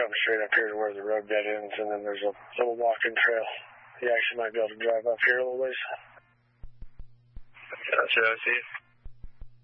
come straight up here to where the road bed ends, and then there's a little walking trail. You actually might be able to drive up here a little ways. Gotcha, I see.